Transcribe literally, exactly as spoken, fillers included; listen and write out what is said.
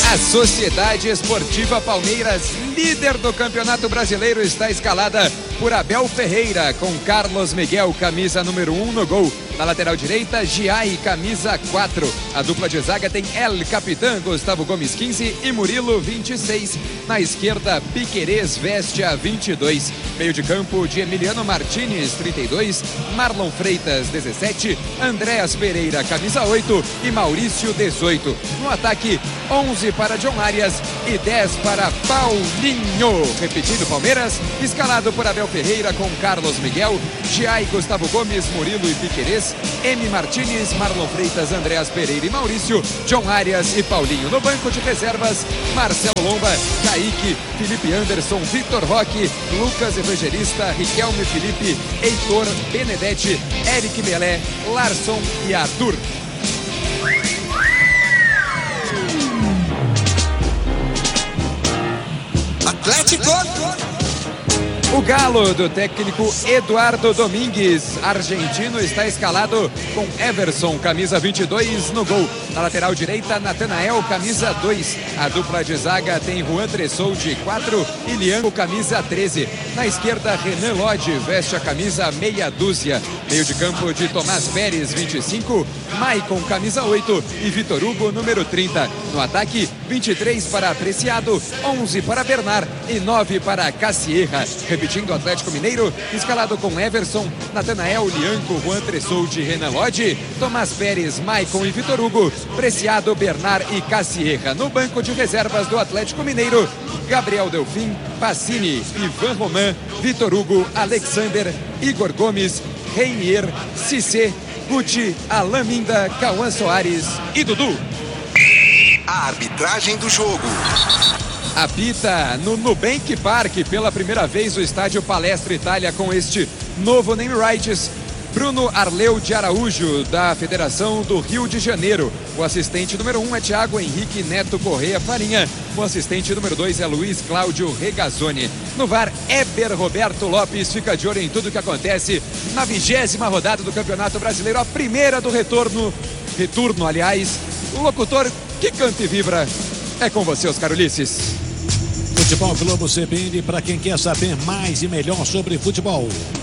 A Sociedade Esportiva Palmeiras, líder do Campeonato Brasileiro, está escalada por Abel Ferreira, com Carlos Miguel, camisa número um no gol. Na lateral direita, Giai, camisa quatro. A dupla de zaga tem El Capitã, Gustavo Gomes, quinze, e Murilo, vinte e seis. Na esquerda, Piquerez veste a vinte e dois. Meio de campo de Emiliano Martinez, trinta e dois. Marlon Freitas, dezessete. Andréas Pereira, camisa oito. E Maurício, dezoito. No ataque, onze para John Arias e dez para Paulinho. Repetindo, Palmeiras, escalado por Abel Ferreira, com Carlos Miguel, Giai, Gustavo Gomes, Murilo e Piquerez, M. Martinez, Marlon Freitas, Andréas Pereira e Maurício, John Arias e Paulinho. No banco de reservas, Marcelo Lomba, Kaique, Felipe Anderson, Vitor Roque, Lucas Evangelista, Riquelme Felipe, Heitor, Benedetti, Eric Melé, Larson e Arthur. Atlético! O Galo do técnico Eduardo Domingues, argentino, está escalado com Everson, camisa vinte e dois, no gol. Na lateral direita, Natanael, camisa dois. A dupla de zaga tem Juan Tressoldi, quatro, e Lianco, camisa treze. Na esquerda, Renan Lodge veste a camisa meia dúzia. Meio de campo de Tomás Pérez, vinte e cinco, Maicon, camisa oito, e Vitor Hugo, número trinta. No ataque, vinte e três para Preciado, onze para Bernard e nove para Cassierra. Repetindo, o Atlético Mineiro, escalado com Everson, Natanael, Lianco, Juan Tressoldi, Renan Lodge, Tomás Pérez, Maicon e Vitor Hugo, Preciado, Bernard e Cassierra. No banco de reservas do Atlético Mineiro, Gabriel Delfim, Pacini, Ivan Roman, Vitor Hugo, Alexander, Igor Gomes, Reinier, Cissé, Guti, Alain Minda, Cauã Soares e Dudu. A arbitragem do jogo. Apita no Nubank Park pela primeira vez o estádio Palestra Itália com este novo name rights. Bruno Arleu de Araújo, da Federação do Rio de Janeiro. O assistente número um é Thiago Henrique Neto Correia Farinha. O assistente número dois é Luiz Cláudio Regazzoni. No V A R, Eber Roberto Lopes fica de olho em tudo que acontece na vigésima rodada do Campeonato Brasileiro, a primeira do retorno, retorno, aliás. O locutor que canta e vibra é com você, Oscar Ulisses. Futebol Globo C B N para quem quer saber mais e melhor sobre futebol.